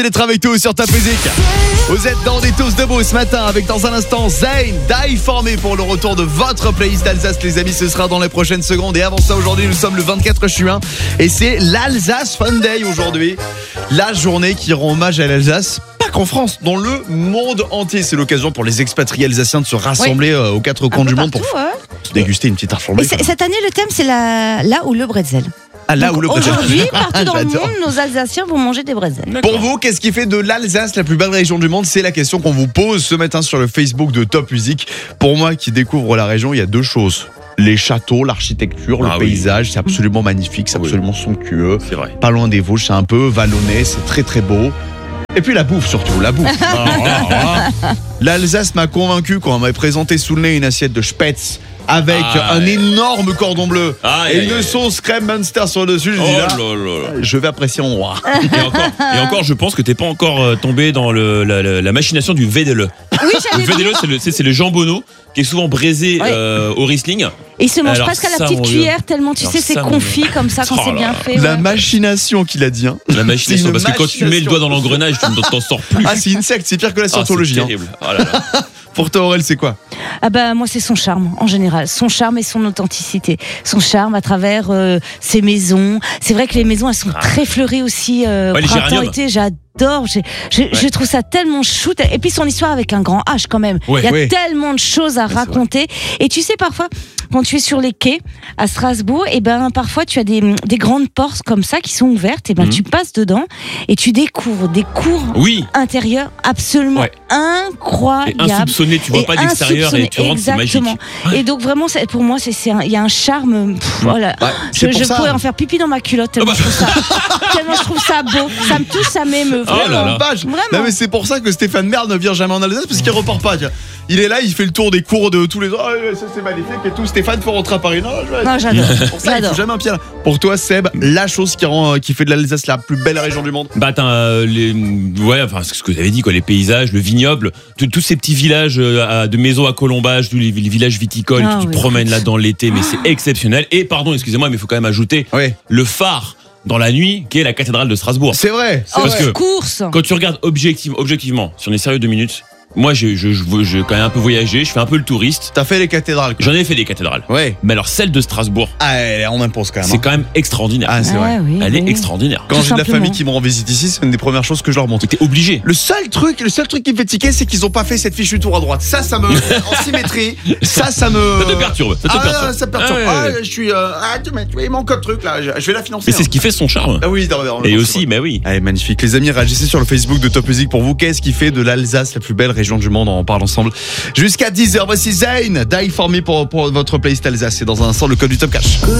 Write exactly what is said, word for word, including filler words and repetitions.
D'être avec nous sur Top Music. Vous êtes dans des toasts de beau ce matin avec dans un instant Zayn, Die For Me pour le retour de votre playlist d'Alsace les amis, ce sera dans les prochaines secondes. Et avant ça, aujourd'hui nous sommes le vingt-quatre juin et c'est l'Alsace Fun Day aujourd'hui. La journée qui rend hommage à l'Alsace, pas qu'en France, dans le monde entier. C'est l'occasion pour les expatriés alsaciens de se rassembler oui. aux quatre coins du monde pour ouais. déguster une petite arfondée. Cette année le thème c'est la... là où le bretzel. Ah, là Donc, où le aujourd'hui, partout dans le monde, nos Alsaciens vont manger des bretzels. Pour vous, qu'est-ce qui fait de l'Alsace la plus belle région du monde? C'est la question qu'on vous pose ce matin sur le Facebook de Top Music. Pour moi qui découvre la région, il y a deux choses. Les châteaux, l'architecture, le ah, paysage, oui. c'est absolument magnifique, c'est absolument oui. somptueux. C'est vrai. Pas loin des Vosges, c'est un peu vallonné, c'est très très beau. Et puis la bouffe surtout, la bouffe. ah, ah, ah. L'Alsace m'a convaincu quand on m'a présenté sous le nez une assiette de Spätzle avec ah, un ouais. énorme cordon bleu ah, et une sauce crème Munster sur le dessus. Je, oh dis là, là là. je vais apprécier mon roi. Et encore, et encore, je pense que t'es pas encore tombé dans le, la, la, la machination du vedele. Oui, le vedele, c'est le, c'est, c'est le jambonneau qui est souvent braisé ouais. euh, au Riesling. Et il se mange Alors, presque à la petite cuillère tellement tu Alors, sais c'est ça, confit comme ça quand oh c'est bien fait. La ouais. machination qu'il a dit. Hein. La machination parce que quand tu mets le doigt dans l'engrenage, tu ne t'en sors plus. Ah, c'est une secte, c'est pire que la scientologie. Ah, c'est terrible. Hein. Oh là là. Pour toi, Aurel, c'est quoi? Ah bah moi c'est son charme en général, son charme et son authenticité, son charme à travers euh, ses maisons. C'est vrai que les maisons elles sont ah. très fleuries aussi euh, ouais, printemps été. J'adore, je, je, ouais. je trouve ça tellement shoot. Et puis son histoire avec un grand H quand même. Ouais. Il y a ouais. tellement de choses à ouais, raconter. Et tu sais parfois quand tu es sur les quais à Strasbourg, et ben parfois tu as des, des grandes portes comme ça qui sont ouvertes. Et ben mmh. tu passes dedans et tu découvres des cours oui. intérieurs absolument ouais. incroyables. Et insoupçonnés, tu vois et pas d'extérieur et tu rentres, c'est magique. Ouais. Et donc vraiment, c'est, pour moi, c'est, c'est un, il y a un charme. Pff, voilà. Ouais, je je pourrais en faire pipi dans ma culotte tellement, oh bah. je, trouve ça, tellement je trouve ça beau. Ça me touche, ça m'émeut. Oh là là. Vraiment. Non mais c'est pour ça que Stéphane Merde ne vient jamais en Alsace parce qu'il repart pas. Tiens. Il est là, il fait le tour des cours de tous les ans. Oh, ça c'est magnifique et tout. Stéphane, faut rentrer à Paris. Non, je... non j'adore. Pour ça, j'adore. Il faut jamais un pied là. Pour toi, Seb, la chose qui rend, qui fait de l'Alsace la plus belle région du monde. Bah t'as euh, les, ouais, enfin ce que vous avez dit quoi, les paysages, le vignoble, tous ces petits villages euh, de maisons à colombage, tous les, les villages viticoles ah, que tu oui. promènes là dans l'été, mais c'est exceptionnel. Et pardon, excusez-moi, mais il faut quand même ajouter oui. le phare dans la nuit qui est la cathédrale de Strasbourg. C'est vrai. C'est oh, parce que course. Quand tu regardes objective, objectivement, si on est sérieux deux minutes. Moi, j'ai, je, je, je, quand même un peu voyagé, je fais un peu le touriste. T'as fait les cathédrales quoi. J'en ai fait des cathédrales. Ouais. Mais alors, celle de Strasbourg. Ah, elle, on impose quand même. C'est hein. quand même extraordinaire. Ah, c'est ah, vrai. Oui, elle oui. est extraordinaire. Quand Tout j'ai simplement. de la famille qui me rend visite ici, c'est une des premières choses que je leur montre. T'es obligé. Le seul truc, le seul truc qui me fait tiquer, c'est qu'ils ont pas fait cette fichue tour à droite. Ça, ça me, en symétrie. Ça, ça me. Ça te perturbe. Ça te ah, perturbe. Ça me perturbe. Ah, ouais, ouais. ah je suis, euh, ah, tu mets, il manque un truc là. Je, je vais la financer. Mais hein. c'est ce qui fait son charme. Ah oui, non, non, Et non, aussi, mais bah, oui. Allez, magnifique. Les amis, réagissez sur le Facebook de Top Music pour vous. Qu'est-ce qui fait de l'Alsace la plus belle région du monde? On en parle ensemble. Jusqu'à dix heures, voici Zayn, Die For Me pour, pour votre playlist Alsace. C'est dans un instant le code du Top Cash.